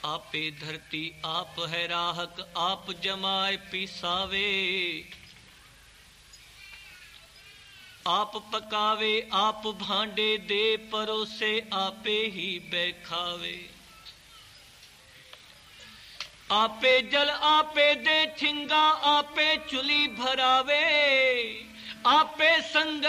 आपे धरती आप है राहक, आप जमाए पिसावे, आप पकावे, आप भांडे दे परोसे, आपे ही बैखावे। आपे जल आपे दे ठिंगा, आपे चुली भरावे, आपे संग